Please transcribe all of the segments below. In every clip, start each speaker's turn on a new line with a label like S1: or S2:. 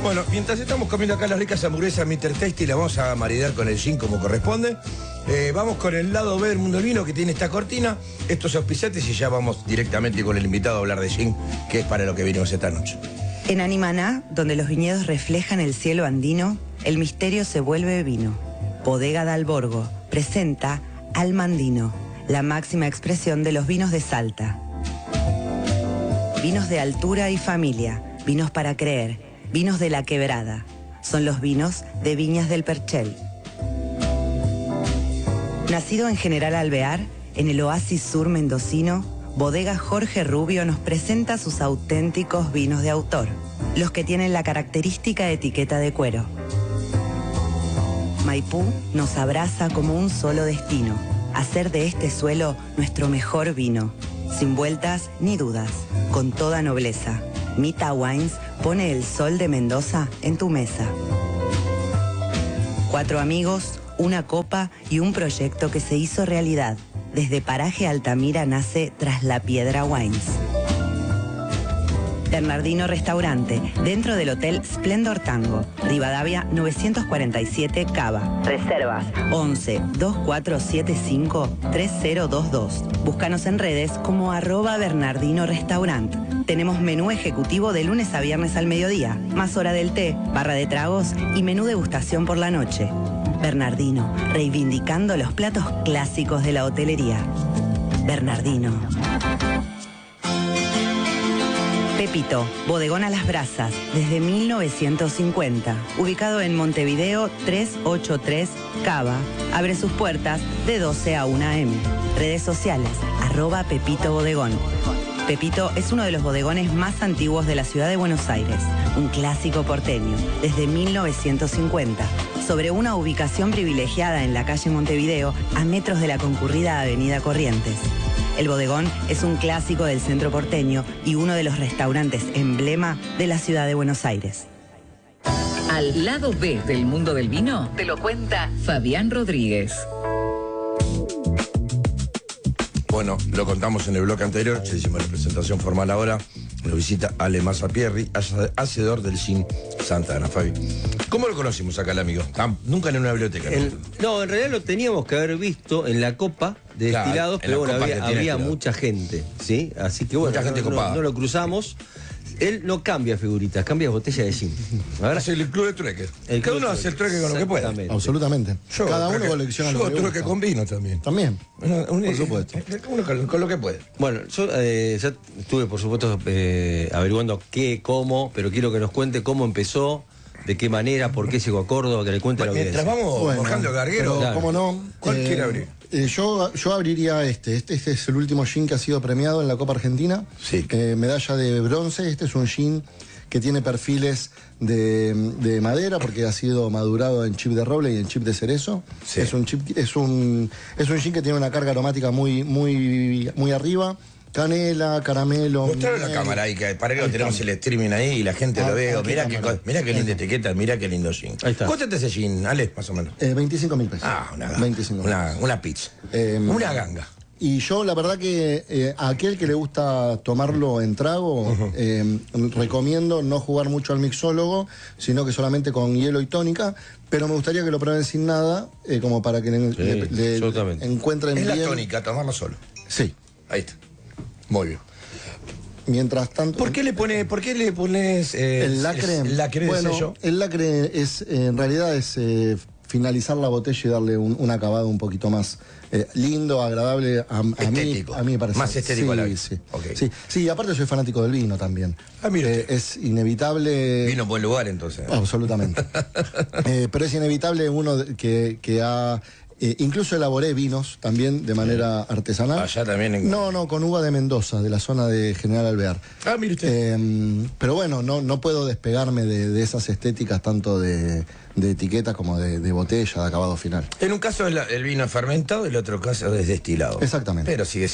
S1: Bueno, mientras estamos comiendo acá las ricas hamburguesas Mr. Tasty, la vamos a maridar con el gin como corresponde. Vamos con el lado B del mundo del vino que tiene esta cortina, estos auspiciantes, y ya vamos directamente con el invitado a hablar de gin, que es para lo que vinimos esta noche.
S2: En Animaná, donde los viñedos reflejan el cielo andino, el misterio se vuelve vino. Bodega d'Alborgo presenta Almandino, la máxima expresión de los vinos de Salta. Vinos de altura y familia, vinos para creer, vinos de la quebrada. Son los vinos de Viñas del Perchel. Nacido en General Alvear, en el oasis sur mendocino, Bodega Jorge Rubio nos presenta sus auténticos vinos de autor, los que tienen la característica etiqueta de cuero. Maipú nos abraza como un solo destino, hacer de este suelo nuestro mejor vino, sin vueltas ni dudas, con toda nobleza. Mita Wines pone el sol de Mendoza en tu mesa. 4 amigos, una copa y un proyecto que se hizo realidad. Desde Paraje Altamira nace Tras la Piedra Wines. Bernardino Restaurante, dentro del Hotel Splendor Tango, Rivadavia 947 Cava. Reservas 11 2475 3022. Búscanos en redes como @Bernardino Restaurant. Tenemos menú ejecutivo de lunes a viernes al mediodía, más hora del té, barra de tragos y menú degustación por la noche. Bernardino, reivindicando los platos clásicos de la hotelería. Bernardino. Pepito, bodegón a las brasas, desde 1950. Ubicado en Montevideo 383 Cava. Abre sus puertas de 12 a 1 a.m. Redes sociales, @Pepito Bodegón. Pepito es uno de los bodegones más antiguos de la ciudad de Buenos Aires. Un clásico porteño, desde 1950. Sobre una ubicación privilegiada en la calle Montevideo, a metros de la concurrida avenida Corrientes. El bodegón es un clásico del centro porteño y uno de los restaurantes emblema de la ciudad de Buenos Aires.
S3: Al lado B del mundo del vino, te lo cuenta Fabián Rodríguez.
S1: Bueno, lo contamos en el bloque anterior, ya hicimos la presentación formal ahora. Nos visita Ale Mazzapierri, hacedor del gin Santa Ana. Fabi, ¿cómo lo conocimos acá el amigo? Nunca en una biblioteca.
S4: No, en realidad lo teníamos que haber visto en la copa de destilados, pero bueno, había mucha gente, ¿sí? Así que bueno, no lo cruzamos. Él no cambia figuritas, cambia botella de gin.
S1: Ahora es el club de trueque. Cada uno hace el trueque con lo que pueda.
S5: Absolutamente. Cada uno colecciona lo que
S1: gusta. Yo truque con vino también.
S5: También, por supuesto.
S1: Uno con lo que puede.
S4: Bueno, yo ya estuve, por supuesto, averiguando qué, cómo, pero quiero que nos cuente cómo empezó, de qué manera, por qué llegó a Córdoba, que le cuente la audiencia.
S1: Mientras vamos mojando el garguero,
S5: pero, ¿cómo no?
S1: ¿Cuál quiere abrir?
S5: Yo abriría este. Este es el último gin que ha sido premiado en la Copa Argentina.
S1: Sí.
S5: Medalla de bronce. Este es un gin que tiene perfiles de madera porque ha sido madurado en chip de roble y en chip de cerezo. Sí. Es un gin que tiene una carga aromática muy arriba. Canela, caramelo.
S1: Mostrarlo a la cámara ahí, que para que lo tenemos el streaming ahí y la gente lo vea. Mirá qué linda etiqueta, mirá qué lindo gin. ¿Cuánto te hace gin, Ale, más o menos?
S5: 25.000 pesos.
S1: Una pizza. Una ganga.
S5: Y yo, la verdad que a aquel que le gusta tomarlo en trago, recomiendo no jugar mucho al mixólogo, sino que solamente con hielo y tónica, pero me gustaría que lo prueben sin nada, como para que le encuentren bien.
S1: Es la tónica, tomarlo solo.
S5: Sí.
S1: Ahí está. Muy bien.
S5: Mientras tanto...
S1: ¿Por qué le pones
S5: el lacre?
S1: El lacre de sello.
S5: El lacre en realidad es finalizar la botella y darle un acabado un poquito más lindo, agradable a mí me parece.
S1: Más estético a la vez.
S5: Sí. Okay. Sí, aparte soy fanático del vino también.
S1: Mira
S5: es inevitable...
S1: Vino en buen lugar entonces.
S5: Absolutamente. Pero es inevitable uno que ha... incluso elaboré vinos también de manera artesanal.
S1: Allá también.
S5: No, con uva de Mendoza, de la zona de General Alvear.
S1: Mire usted.
S5: Pero bueno, no puedo despegarme de esas estéticas tanto de etiqueta como de botella, de acabado final.
S1: En un caso el vino es fermentado, en el otro caso es destilado.
S5: Exactamente.
S1: Pero sigue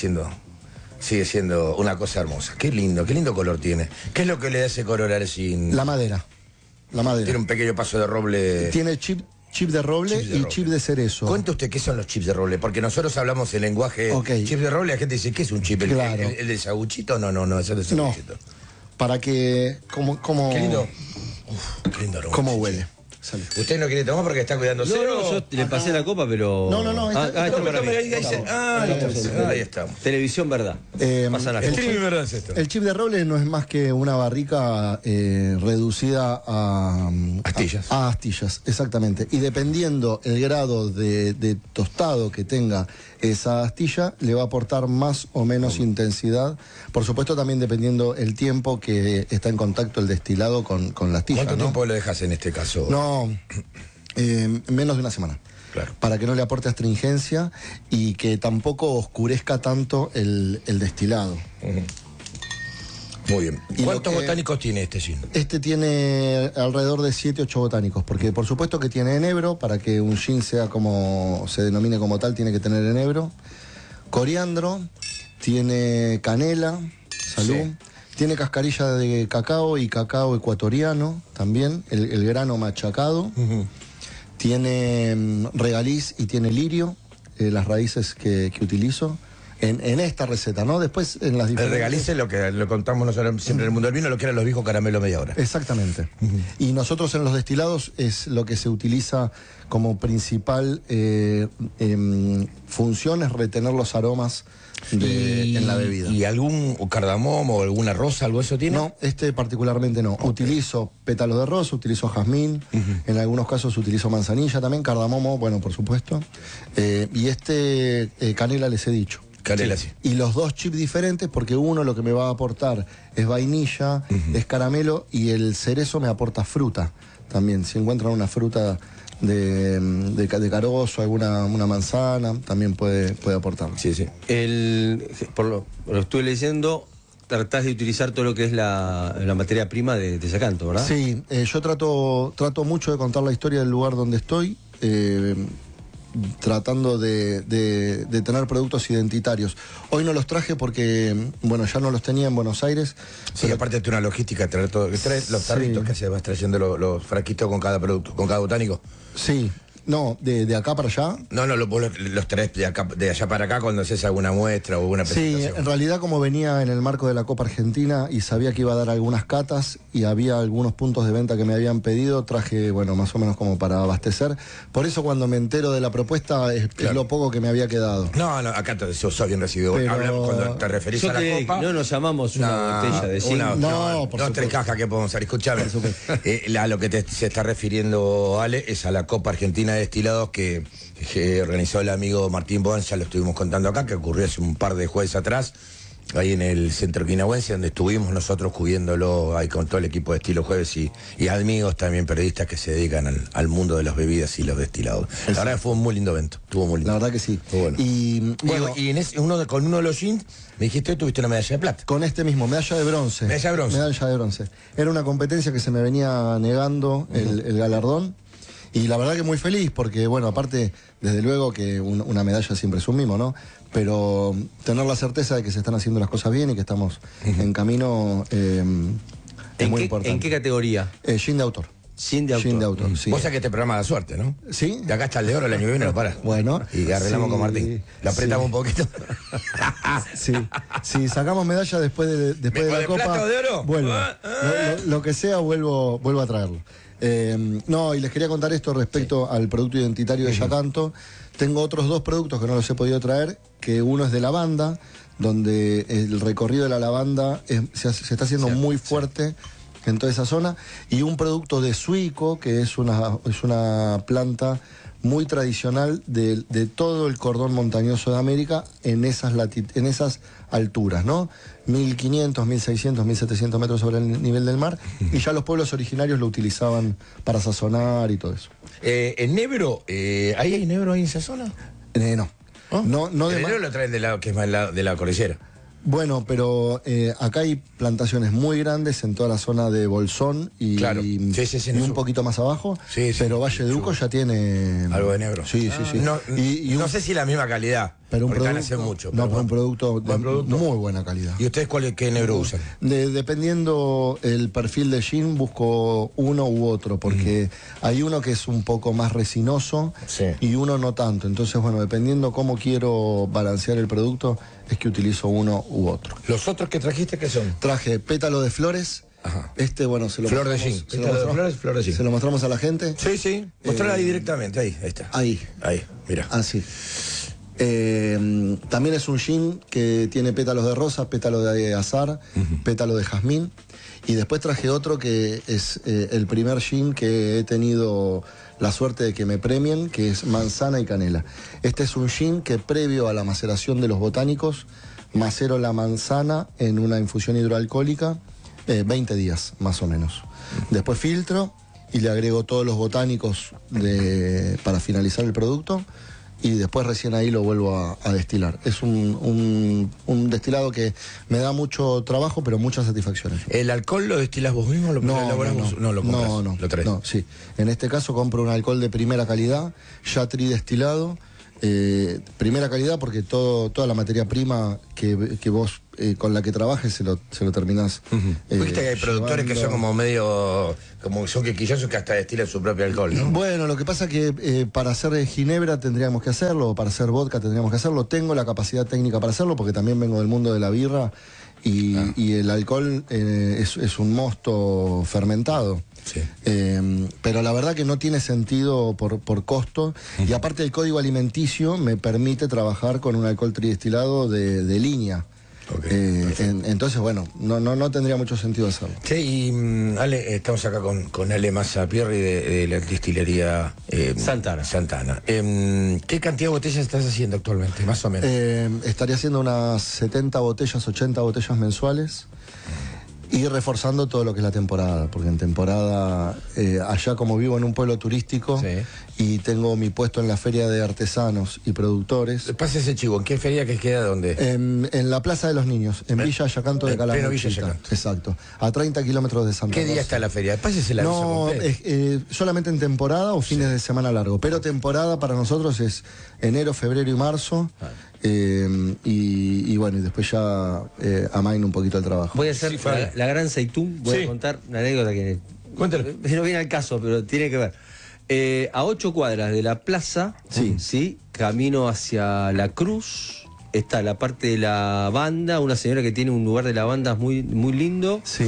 S1: siendo una cosa hermosa. Qué lindo color tiene. ¿Qué es lo que le da ese color al gin?
S5: La madera.
S1: Tiene un pequeño paso de roble.
S5: Tiene chip de roble y chip de cerezo.
S1: Cuente usted qué son los chips de roble, porque nosotros hablamos el lenguaje chip de roble, la gente dice, ¿qué es un chip?
S5: Claro.
S1: ¿El de saguchito? No, ese es el saguchito.
S5: Para que...
S1: Qué lindo. Uf, qué lindo aroma.
S5: ¿Cómo huele?
S1: Salud. ¿Usted no quiere tomar porque está cuidándose?
S4: No, yo le pasé la copa, pero...
S5: No.
S1: Ahí estamos.
S4: Televisión verdad.
S1: Pasan las cosas.
S5: El chip de roble no es más que una barrica reducida a
S1: astillas.
S5: A astillas, exactamente. Y dependiendo el grado de tostado que tenga esa astilla, le va a aportar más o menos intensidad. Por supuesto, también dependiendo el tiempo que está en contacto el destilado con la astilla.
S1: ¿Cuánto tiempo lo dejas en este caso?
S5: No, menos de una semana.
S1: Claro.
S5: Para que no le aporte astringencia y que tampoco oscurezca tanto el destilado.
S1: Muy bien. ¿Y cuántos botánicos tiene este gin?
S5: Este tiene alrededor de 7, 8 botánicos, porque por supuesto que tiene enebro, para que un gin sea como se denomine como tal, tiene que tener enebro. Coriandro, tiene canela, salud. Sí. Tiene cascarilla de cacao y cacao ecuatoriano también, el grano machacado. Tiene regaliz y tiene lirio, las raíces que utilizo. En esta receta, ¿no? Después en las diferentes...
S1: El regaliz es lo que lo contamos nosotros siempre en el mundo del vino, lo que eran los viejos caramelos media hora.
S5: Exactamente. Y nosotros en los destilados es lo que se utiliza como principal función, es retener los aromas en la bebida.
S1: ¿Y algún cardamomo o alguna rosa, algo de eso tiene?
S5: No, este particularmente no. Okay. Utilizo pétalos de rosa, utilizo jazmín, en algunos casos utilizo manzanilla también, cardamomo, bueno, por supuesto. Y canela les he dicho.
S1: Canela, sí.
S5: Y los dos chips diferentes, porque uno lo que me va a aportar es vainilla, es caramelo, y el cerezo me aporta fruta también. Si encuentran una fruta de carozo, una manzana, también puede aportar.
S4: Sí, sí. Por lo estuve leyendo, tratás de utilizar todo lo que es la materia prima de Yacanto, ¿verdad?
S5: Sí, yo trato mucho de contar la historia del lugar donde estoy, tratando de tener productos identitarios. Hoy no los traje porque, bueno, ya no los tenía en Buenos Aires.
S1: Sí, pero aparte de una logística, traes los tarritos que se vas trayendo los frasquitos con cada producto, con cada botánico.
S5: Sí. No, de acá para allá.
S1: No, vos los traes de allá para acá cuando haces alguna muestra o alguna presentación.
S5: Sí, en realidad como venía en el marco de la Copa Argentina y sabía que iba a dar algunas catas y había algunos puntos de venta que me habían pedido, traje, bueno, más o menos como para abastecer. Por eso cuando me entero de la propuesta es lo poco que me había quedado.
S1: No, acá sos bien recibido.
S5: Pero...
S1: Hablamos cuando te referís a la Copa.
S4: No nos llamamos una botella de zinc.
S1: Dos, tres cajas que podemos hacer. Escuchame, a lo que se está refiriendo Ale es a la Copa Argentina de Destilados que organizó el amigo Martín Boan, ya lo estuvimos contando acá, que ocurrió hace un par de jueves atrás, ahí en el centro quinagüense, donde estuvimos nosotros cubriéndolo ahí con todo el equipo de Estilo Jueves y amigos también periodistas que se dedican al mundo de las bebidas y los destilados. La verdad que fue un muy lindo evento, estuvo muy lindo.
S5: La verdad que sí.
S1: Bueno. Y con uno de los jeans, me dijiste, tuviste una medalla de plata.
S5: Con este mismo, medalla de bronce.
S1: Medalla de bronce.
S5: Era una competencia que se me venía negando el galardón. Y la verdad que muy feliz, porque bueno, aparte, desde luego que una medalla siempre es un mimo, ¿no? Pero tener la certeza de que se están haciendo las cosas bien y que estamos en camino es muy importante.
S4: ¿En qué categoría?
S5: Gin de autor.
S4: Gin de autor.
S5: Sí.
S1: Vos sabés que este programa da suerte, ¿no?
S5: Sí.
S1: De acá hasta el de oro, el año que viene lo para.
S5: Bueno.
S1: Y arreglamos con Martín. Lo apretamos un poquito.
S5: Sí. Si sacamos medalla después de la Copa.
S1: ¿Plato de oro?
S5: Vuelvo. Lo que sea, vuelvo a traerlo. Y les quería contar esto respecto al producto identitario de Yacanto. Tengo otros dos productos que no los he podido traer, que uno es de lavanda, donde el recorrido de la lavanda se está haciendo muy fuerte en toda esa zona, y un producto de suico, que es una planta muy tradicional de todo el cordón montañoso de América en esas alturas, ¿no? 1500, 1600, 1700 metros sobre el nivel del mar, y ya los pueblos originarios lo utilizaban para sazonar y todo eso.
S1: ¿En Nebro? ¿Hay Nebro ahí en esa zona?
S5: No.
S1: ¿Oh?
S5: No
S1: el Nebro lo traen que es más de la cordillera.
S5: Bueno, pero acá hay plantaciones muy grandes en toda la zona de Bolsón y,
S1: claro.
S5: y un poquito más abajo, pero Valle de Uco ya tiene...
S1: Algo de Nebro.
S5: Sí.
S1: No sé si la misma calidad,
S5: pero
S1: porque hace mucho.
S5: Pero un producto de muy buena calidad.
S1: ¿Y ustedes qué Nebro usan?
S5: Dependiendo el perfil de gin, busco uno u otro, porque hay uno que es un poco más resinoso y uno no tanto. Entonces, bueno, dependiendo cómo quiero balancear el producto, es que utilizo uno u otro.
S1: ¿Los otros que trajiste qué son?
S5: Traje pétalo de flores,
S1: Ajá.
S5: Bueno, se lo
S1: Flor de
S5: mostramos,
S1: gin. Flor de gin.
S5: ¿Se lo mostramos a la gente?
S1: Sí, sí. Mostrala ahí directamente. Ahí está.
S5: Ahí,
S1: mira.
S5: Así. También es un gin que tiene pétalos de rosa, pétalo de azahar, pétalo de jazmín. Y después traje otro que es el primer gin que he tenido la suerte de que me premien, que es manzana y canela. Este es un gin que previo a la maceración de los botánicos, macero la manzana en una infusión hidroalcohólica 20 días, más o menos. Después filtro y le agrego todos los botánicos para finalizar el producto. Y después recién ahí lo vuelvo a destilar. Es un destilado que me da mucho trabajo, pero muchas satisfacciones.
S1: ¿El alcohol lo destilas vos mismo? ¿Lo elaborás vos? No, lo compras, lo traes.
S5: No, sí. En este caso compro un alcohol de primera calidad, ya tridestilado. Primera calidad porque toda la materia prima que vos con la que trabajes se lo terminás.
S1: Viste que hay productores que son como medio, como son quisquillosos que hasta destilan su propio alcohol, ¿no?
S5: Bueno, lo que pasa es que para hacer ginebra tendríamos que hacerlo, o para hacer vodka tendríamos que hacerlo. Tengo la capacidad técnica para hacerlo porque también vengo del mundo de la birra y el alcohol es un mosto fermentado.
S1: Sí.
S5: Pero la verdad que no tiene sentido por costo y aparte el código alimenticio me permite trabajar con un alcohol tridestilado de línea. Entonces, bueno, no tendría mucho sentido hacerlo.
S1: Sí, y Ale, estamos acá con Ale Mazzapierri de la destilería Santana. ¿Qué cantidad de botellas estás haciendo actualmente, más o menos?
S5: Estaría haciendo unas 70 botellas, 80 botellas mensuales. Y reforzando todo lo que es la temporada, porque en temporada, allá como vivo en un pueblo turístico y tengo mi puesto en la feria de artesanos y productores.
S1: Pasa ese chivo, ¿en qué feria que queda? ¿Dónde?
S5: En la Plaza de los Niños, en Villa Ayacanto de Calamuchita.
S1: Villa Ayacanto.
S5: Exacto, a 30 kilómetros de Santa Rosa.
S1: ¿Qué día está la feria? Pásese
S5: No, solamente en temporada o fines de semana largo, pero temporada para nosotros es enero, febrero y marzo. Y bueno, y después ya amaino un poquito el trabajo.
S4: Voy a hacer la gran Seitún, voy a contar una anécdota que
S1: Cuéntalo.
S4: No viene al caso, pero tiene que ver. A 8 cuadras de la plaza, camino hacia la Cruz, está la parte de la banda, una señora que tiene un lugar de lavandas muy, muy lindo.
S5: Sí.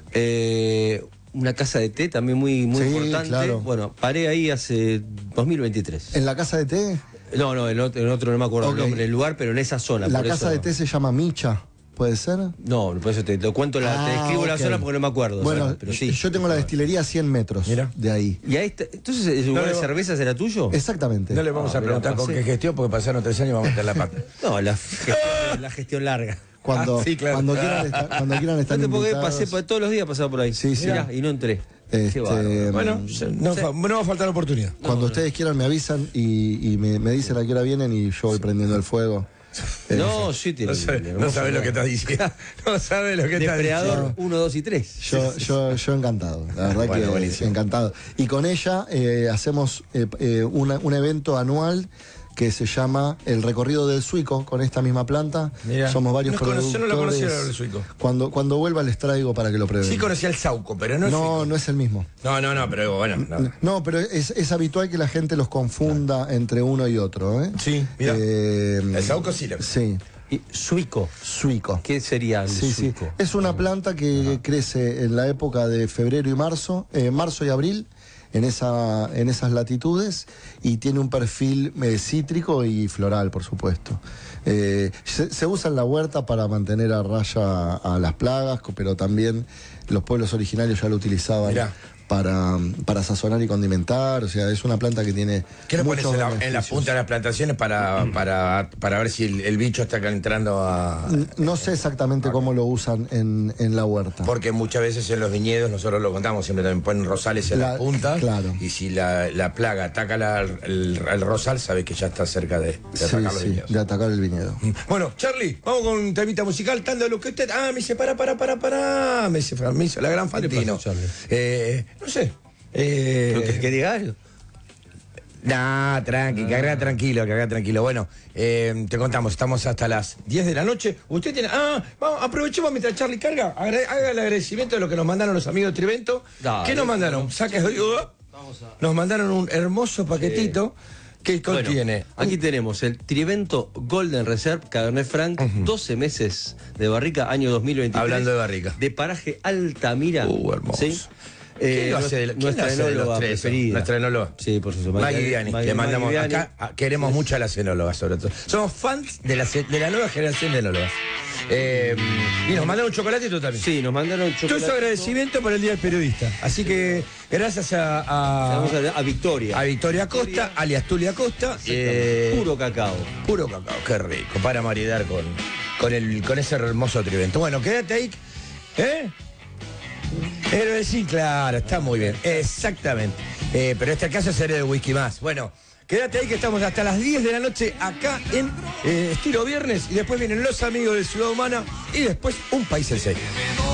S4: Una casa de té también muy importante.
S5: Claro.
S4: Bueno, paré ahí hace 2023.
S5: ¿En la casa de té?
S4: No, en otro no me acuerdo el nombre del lugar, pero en esa zona.
S5: ¿La casa de té se llama Micha? ¿Puede ser?
S4: No, por eso te cuento, te describo la zona porque no me acuerdo.
S5: Bueno,
S4: pero sí.
S5: yo tengo la destilería a 100 metros de ahí.
S4: ¿Y ahí está? Entonces el lugar de cervezas era tuyo?
S5: Exactamente.
S1: No le vamos a preguntar con qué gestión, porque pasaron 3 años y vamos a meter la pata.
S4: No, la gestión larga.
S5: Cuando quieran estar
S4: no te
S5: invitados.
S4: todos los días pasaba por ahí.
S5: Sí.
S4: Mirá, y no entré. Qué bárbaro.
S1: Bueno, no va a faltar la oportunidad.
S5: Cuando ustedes quieran me avisan y me dicen a qué hora vienen y yo voy prendiendo el fuego.
S4: No, sí,
S1: no sabes lo que estás diciendo. No sabes lo que estás diciendo.
S4: Depredador 1, 2 y 3.
S5: Yo encantado, la verdad que
S1: buenísimo.
S5: encantado. Y con ella hacemos un evento anual que se llama El Recorrido del Suico, con esta misma planta.
S1: Mirá.
S5: Somos varios productores.
S1: Yo no lo conocía el Suico.
S5: Cuando vuelva les traigo para que lo prueben.
S1: Sí conocía el Sauco, pero no el Suico.
S5: No es el mismo.
S1: No, pero bueno.
S5: No, pero es habitual que la gente los confunda entre uno y otro, ¿eh?
S1: Sí, mira. El Sauco sí.
S5: Sí.
S4: ¿Y Suico?
S5: ¿Qué
S4: sería el Suico?
S5: Sí. Es una planta que crece en la época de febrero y marzo y abril, en esas latitudes, y tiene un perfil cítrico y floral, por supuesto. Se usa en la huerta para mantener a raya a las plagas, pero también los pueblos originarios ya lo utilizaban. Mirá. Para sazonar y condimentar, o sea, es una planta que tiene.
S1: ¿Qué le pones en la punta de las plantaciones para ver si el bicho está entrando a...?
S5: No sé exactamente cómo lo usan en la huerta.
S1: Porque muchas veces en los viñedos, nosotros lo contamos, siempre también ponen rosales en la punta.
S5: Claro.
S1: Y si la plaga ataca el rosal, sabes que ya está cerca de atacar los viñedos.
S5: De atacar el viñedo.
S1: Bueno, Charlie, vamos con un temita musical, tanto lo que usted... me dice, para. Me hizo la gran Fantino. No sé.
S4: ¿Qué diga algo?
S1: Nah, tranqui, que haga tranquilo. Bueno, te contamos, estamos hasta las 10 de la noche. Usted tiene... vamos, aprovechemos mientras Charlie carga. Haga el agradecimiento de lo que nos mandaron los amigos de Trivento. ¿Qué nos mandaron? Nos mandaron un hermoso paquetito. ¿Qué contiene?
S4: Bueno, aquí tenemos el Trivento Golden Reserve Cabernet Franc, 12 meses de barrica, año 2023.
S1: Hablando de barrica.
S4: De paraje Altamira.
S1: Hermoso.
S4: ¿Sí?
S1: ¿Quién lo hace
S4: nuestra enóloga preferida.
S1: Nuestra enóloga.
S4: Sí, por supuesto.
S1: Maggie Viani. Le mandamos acá. Queremos mucho a las enólogas, sobre todo. Somos fans de la nueva generación de enólogas. Y nos mandaron un chocolatito también.
S4: Sí, nos mandaron chocolate.
S1: Todo su agradecimiento por el Día del Periodista. Así que gracias
S4: a Victoria.
S1: A Victoria Costa, alias Tulia Costa.
S4: Puro cacao.
S1: Puro cacao, qué rico. Para maridar con ese hermoso Trivento. Bueno, quédate ahí. Pero sí, claro, está muy bien. Exactamente. Pero este caso sería de whisky más. Bueno, quédate ahí que estamos hasta las 10 de la noche acá en Estilo Viernes. Y después vienen los amigos de Ciudad Humana. Y después Un País en Serio.